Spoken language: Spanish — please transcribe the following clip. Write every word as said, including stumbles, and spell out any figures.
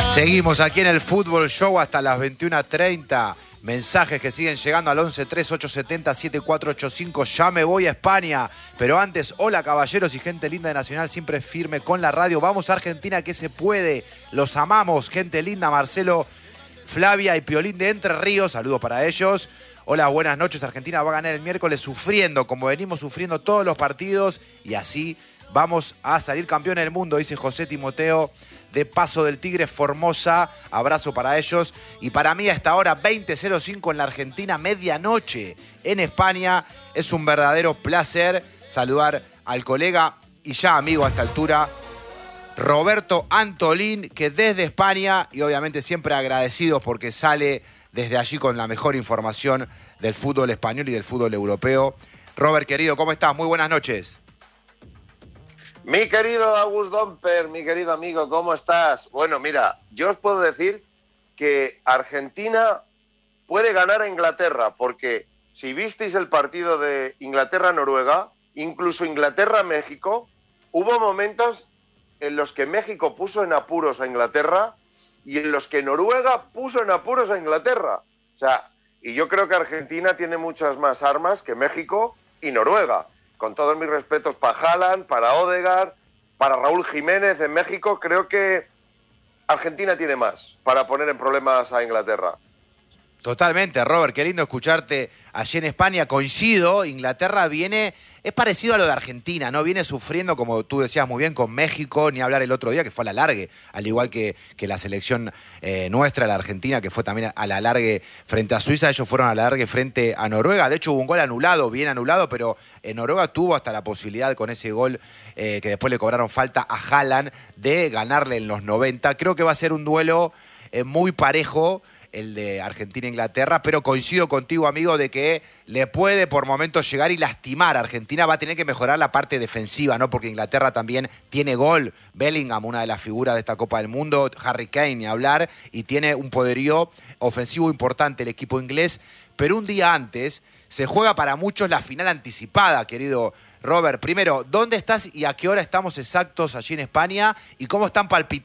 Seguimos aquí en el Fútbol Show hasta las veintiuna treinta. Mensajes que siguen llegando al once tres ocho siete cero siete cuatro ocho cinco. Ya me voy a España. Pero antes, hola caballeros y gente linda de Nacional, siempre firme con la radio. Vamos a Argentina, que se puede. Los amamos, gente linda. Marcelo, Flavia y Piolín de Entre Ríos. Saludos para ellos. Hola, buenas noches. Argentina va a ganar el miércoles sufriendo, como venimos sufriendo todos los partidos. Y así vamos a salir campeón del mundo, dice José Timoteo de Paso del Tigre, Formosa. Abrazo para ellos. Y para mí, a esta hora, veinte cero cinco en la Argentina, medianoche en España. Es un verdadero placer saludar al colega y ya amigo a esta altura, Roberto Antolín, que desde España, y obviamente siempre agradecidos porque sale desde allí con la mejor información del fútbol español y del fútbol europeo. Robert, querido, ¿cómo estás? Muy buenas noches. Mi querido August Domper, mi querido amigo, ¿cómo estás? Bueno, mira, yo os puedo decir que Argentina puede ganar a Inglaterra, porque si visteis el partido de Inglaterra-Noruega, incluso Inglaterra-México, hubo momentos en los que México puso en apuros a Inglaterra y en los que Noruega puso en apuros a Inglaterra. O sea, y yo creo que Argentina tiene muchas más armas que México y Noruega. Con todos mis respetos para Haaland, para Odegaard, para Raúl Jiménez en México, creo que Argentina tiene más para poner en problemas a Inglaterra. Totalmente, Robert, qué lindo escucharte allí en España. Coincido, Inglaterra viene, es parecido a lo de Argentina, ¿no? Viene sufriendo, como tú decías muy bien, con México, ni hablar el otro día, que fue a la largue, al igual que, que la selección eh, nuestra, la Argentina, que fue también a la largue frente a Suiza. Ellos fueron a la largue frente a Noruega. De hecho, hubo un gol anulado, bien anulado, pero en Noruega tuvo hasta la posibilidad con ese gol eh, que después le cobraron falta a Haaland de ganarle en los noventa. Creo que va a ser un duelo eh, muy parejo, el de Argentina-Inglaterra, pero coincido contigo, amigo, de que le puede por momentos llegar y lastimar. Argentina va a tener que mejorar la parte defensiva, ¿no? Porque Inglaterra también tiene gol. Bellingham, una de las figuras de esta Copa del Mundo, Harry Kane, ni hablar, y tiene un poderío ofensivo importante el equipo inglés. Pero un día antes se juega para muchos la final anticipada, querido Robert. Primero, ¿dónde estás y a qué hora estamos exactos allí en España? ¿Y cómo están palpitando